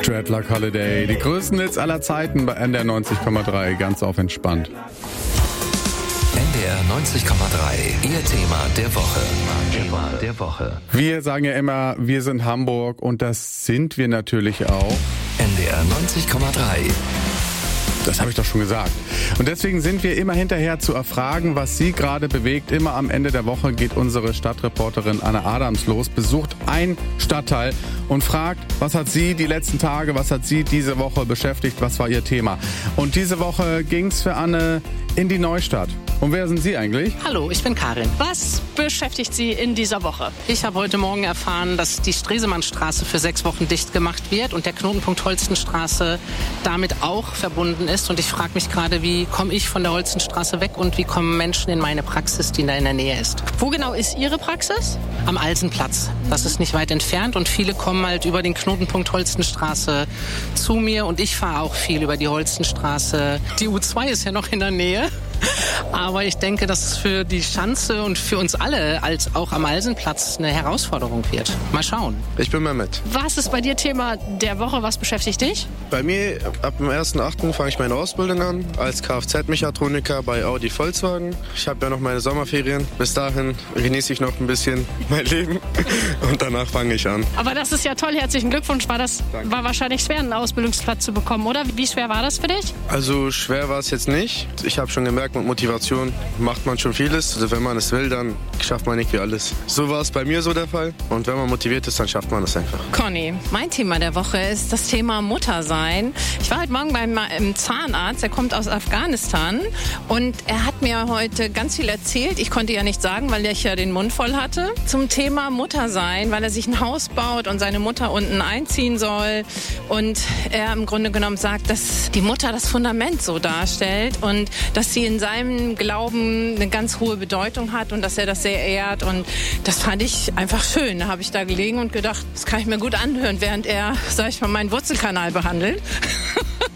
Dreadlock Holiday, die größten Hits aller Zeiten bei NDR 90,3, ganz auf entspannt. NDR 90,3, Ihr Thema der Woche. Wir sagen ja immer, wir sind Hamburg und das sind wir natürlich auch. NDR 90,3. Das habe ich doch schon gesagt. Und deswegen sind wir immer hinterher zu erfragen, was Sie gerade bewegt. Immer am Ende der Woche geht unsere Stadtreporterin Anne Adams los, besucht einen Stadtteil und fragt, was hat Sie die letzten Tage, was hat Sie diese Woche beschäftigt, was war Ihr Thema? Und diese Woche ging's für Anne in die Neustadt. Und wer sind Sie eigentlich? Hallo, ich bin Karin. Was beschäftigt Sie in dieser Woche? Ich habe heute Morgen erfahren, dass die Stresemannstraße für 6 Wochen dicht gemacht wird und der Knotenpunkt Holstenstraße damit auch verbunden ist. Und ich frage mich gerade, wie komme ich von der Holstenstraße weg und wie kommen Menschen in meine Praxis, die da in der Nähe ist. Wo genau ist Ihre Praxis? Am Alsenplatz. Das ist nicht weit entfernt und viele kommen halt über den Knotenpunkt Holstenstraße zu mir und ich fahre auch viel über die Holstenstraße. Die U2 ist ja noch in der Nähe. Aber ich denke, dass es für die Schanze und für uns alle, als auch am Alsenplatz, eine Herausforderung wird. Mal schauen. Ich bin Mehmet. Was ist bei dir Thema der Woche? Was beschäftigt dich? Bei mir, ab dem 1.8. fange ich meine Ausbildung an als Kfz-Mechatroniker bei Audi Volkswagen. Ich habe ja noch meine Sommerferien. Bis dahin genieße ich noch ein bisschen mein Leben und danach fange ich an. Aber das ist ja toll. Herzlichen Glückwunsch. War wahrscheinlich schwer, einen Ausbildungsplatz zu bekommen, oder? Wie schwer war das für dich? Also schwer war es jetzt nicht. Ich habe schon gemerkt, mit Motivation macht man schon vieles. Also wenn man es will, dann schafft man irgendwie alles. So war es bei mir so der Fall. Und wenn man motiviert ist, dann schafft man es einfach. Conny, mein Thema der Woche ist das Thema Muttersein. Ich war heute Morgen beim Zahnarzt, er kommt aus Afghanistan und er hat mir heute ganz viel erzählt. Ich konnte ja nicht sagen, weil ich ja den Mund voll hatte. Zum Thema Muttersein, weil er sich ein Haus baut und seine Mutter unten einziehen soll. Und er im Grunde genommen sagt, dass die Mutter das Fundament so darstellt und dass sie in seinem Glauben eine ganz hohe Bedeutung hat und dass er das sehr ehrt. Und das fand ich einfach schön. Da habe ich da gelegen und gedacht, das kann ich mir gut anhören, während er, sag ich mal, meinen Wurzelkanal behandelt.